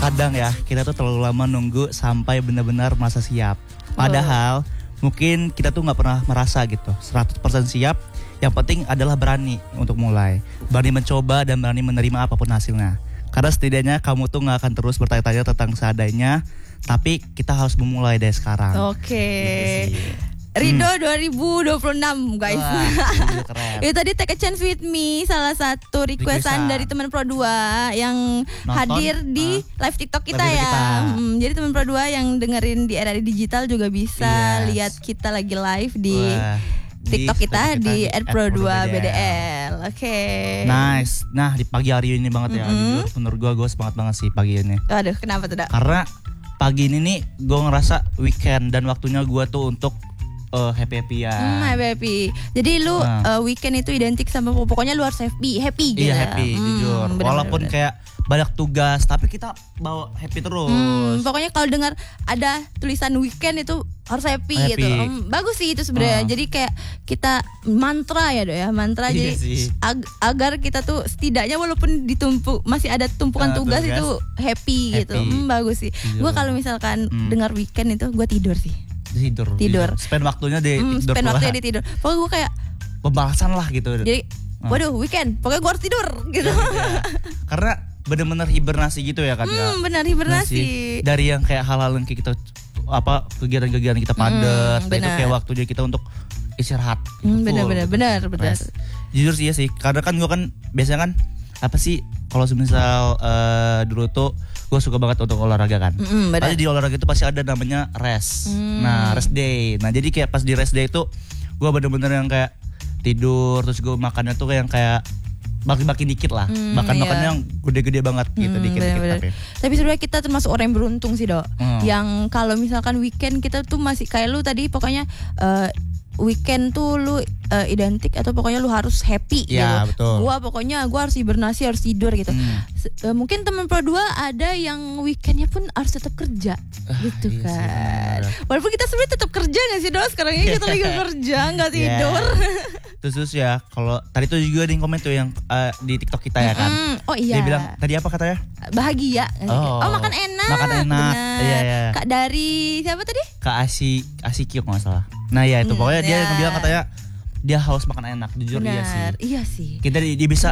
kadang ya kita tuh terlalu lama nunggu sampai benar-benar merasa siap. Padahal mungkin kita tuh gak pernah merasa gitu 100% siap. Yang penting adalah berani untuk mulai, berani mencoba dan berani menerima apapun hasilnya. Karena setidaknya kamu tuh gak akan terus bertanya-tanya tentang seadanya, tapi kita harus memulai dari sekarang. Oke. Gitu Rido 2026 guys. Wah, keren. Itu tadi Take a Chance with Me, salah satu requestan dari teman Pro 2 yang hadir di live TikTok kita live ya. kita. Jadi teman Pro 2 yang dengerin di RRI Digital juga bisa lihat kita lagi live di TikTok kita di @pro2bdl. Oke. Nice. Nah, di pagi hari ini banget ya. Jujur, menurut gue semangat banget sih pagi ini. Aduh, kenapa tuh, Dak? Karena pagi ini nih gue ngerasa weekend dan waktunya gue tuh untuk happy ya. Happy. Jadi lu weekend itu identik sama pokoknya lu harus happy gitu. Iya, happy, jujur. Walaupun kayak banyak tugas, tapi kita bawa happy terus. Pokoknya kalau dengar ada tulisan weekend itu harus happy. Gitu. Bagus sih itu sebenarnya. Jadi kayak kita mantra ya, mantra jadi agar kita tuh setidaknya walaupun ditumpuk masih ada tumpukan tugas itu happy gitu. Bagus sih. Gue kalau misalkan dengar weekend itu gue tidur sih. Tidur. Spend waktunya di tidur. Pokoknya gue kayak pembalasan lah gitu. Jadi waduh weekend, pokoknya gue harus tidur gitu. Karena benar-benar hibernasi gitu ya kan ya. Benar hibernasi. Dari yang kayak hal-hal yang kita kegiatan-kegiatan kita padat, itu kayak waktunya kita untuk istirahat. Benar. Jujur sih, karena kan gue kan biasanya kan apa sih kalau semisal dulu tuh gue suka banget untuk olahraga kan. Pasti di olahraga itu pasti ada namanya rest. Nah, rest day. Nah, jadi kayak pas di rest day itu gue bener-bener yang kayak tidur, terus gue makannya tuh kayak baki-baki dikit lah. Makannya yang gede-gede banget gitu, dikit-dikit. Tapi sebenarnya kita termasuk orang yang beruntung sih, Dok. Yang kalau misalkan weekend kita tuh masih kayak lu tadi pokoknya weekend tuh lu identik atau pokoknya lu harus happy gitu. Betul. Gua harus hibernasi, harus tidur gitu. Mungkin teman Pro 2 ada yang weekendnya pun harus tetap kerja gitu kan. Walaupun kita sebenarnya tetap kerja gak sih, Dok? Sekarang ini kita lagi kerja, gak tidur. Terus ya, kalau tadi tuh juga ada yang komen tuh yang di TikTok kita ya kan. Oh iya. Dia bilang tadi apa katanya? Bahagia. Makan enak. Makan enak. Iya. Kak dari siapa tadi? Kak Asikio kalau nggak salah. Nah ya itu pokoknya dia yang bilang katanya dia haus makan enak. Jujur Iya sih. Kita dia bisa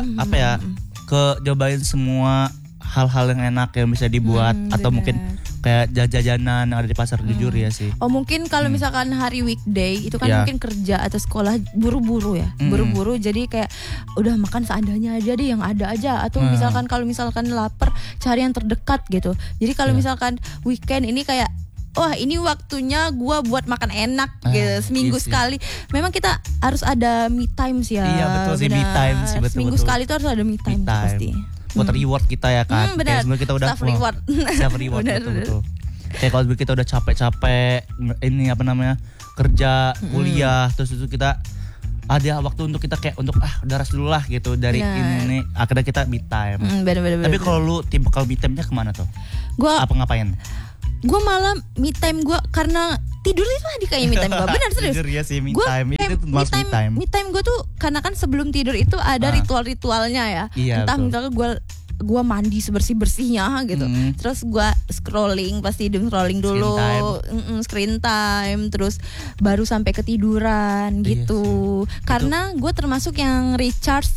jobain semua hal-hal yang enak yang bisa dibuat atau mungkin kayak jajanan yang ada di pasar. Jujur ya sih. Oh mungkin kalau misalkan hari weekday itu kan mungkin kerja atau sekolah buru-buru ya. Buru-buru jadi kayak udah makan seadanya aja deh, yang ada aja. Atau misalkan kalau misalkan lapar cari yang terdekat gitu. Jadi kalau misalkan weekend ini kayak wah ini waktunya gue buat makan enak gitu, seminggu sekali. Memang kita harus ada me time sih ya. Iya betul sih, me time sih, betul. Seminggu sekali tuh harus ada me time. Pasti. Buat reward kita ya kan. Benar. Sebenarnya kita udah self reward. Betul. Kayak kalau kita udah capek-capek ini kerja, kuliah, terus itu kita ada waktu untuk kita kayak untuk udah rest dulu lah gitu dari ini akhirnya kita me time. Benar. Tapi kalau lu tipe kalau me time-nya kemana tuh? Ngapain? Gue malah me time gue karena tidur itu tadi kayaknya me time gue. Benar serius. Tidur ya sih me time. Itu termasuk me time. Me time gue tuh karena kan sebelum tidur itu ada ritual-ritualnya ya. Iya, entah misalnya gue mandi sebersih-bersihnya gitu. Terus gue scrolling, pasti scrolling dulu, screen time, terus baru sampai ketiduran gitu. Karena gue termasuk yang recharge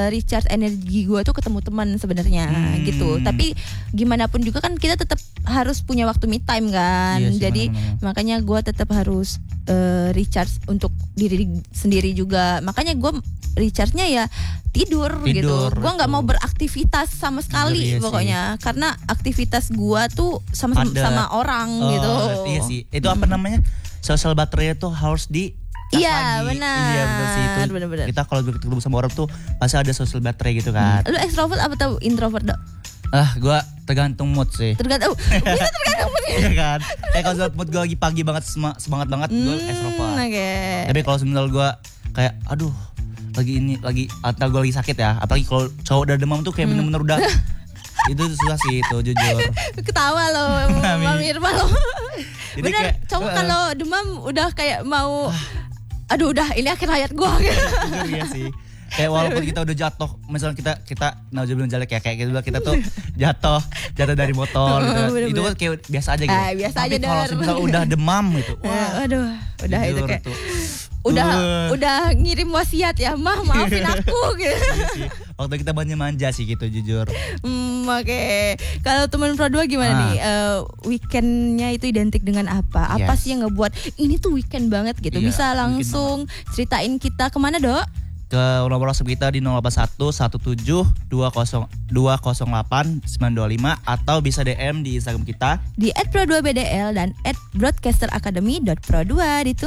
energi gue tuh ketemu teman sebenarnya gitu. Tapi gimana pun juga kan kita tetap harus punya waktu me time kan. Jadi makanya gue tetap harus recharge untuk diri sendiri juga. Makanya gue recharge-nya ya tidur gitu. Gue nggak mau beraktivitas sama sekali pokoknya. Karena aktivitas gue tuh sama orang gitu. Iya sih. Itu apa namanya? Social battery itu harus di Iya benar. Iya benar sih itu. Benar. Kita kalau ketemu sama orang tuh pasti ada social battery gitu kan. Lu extrovert apa introvert, Dok? Gue tergantung mood sih. Bisa tergantung moodnya. Iya kan. Kayak kalau mood gue lagi pagi banget semangat banget gue extrovert. Tapi kalau semisal gue kayak aduh lagi atau gue lagi sakit ya. Apalagi kalau cowok udah demam tuh kayak bener-bener udah itu susah sih itu jujur. Ketawa lo Mami Irma lo. Bener cowok kalau demam udah kayak mau aduh udah ini akhir hayat gue. Iya sih. Kayak walaupun kita udah jatuh, misalnya kita nauzubillah jelek ya kayak gitu kita tuh jatuh dari motor gitu. Itu kan kayak biasa aja gitu. Biasa tapi aja kalau misalnya udah demam gitu. Aduh, udah itu kayak udah ngirim wasiat ya, maafin aku gitu. Waktu kita banyak manja sih gitu jujur. Oke. Kalau teman Pro 2 gimana nih? Weekendnya itu identik dengan apa? Apa sih yang ngebuat ini tuh weekend banget gitu? Bisa langsung ceritain kita kemana, Dok? Ke nomor WhatsApp kita di 081 17 20 208 925 atau bisa DM di Instagram kita di @pro2bdl dan @broadcasteracademy.pro2.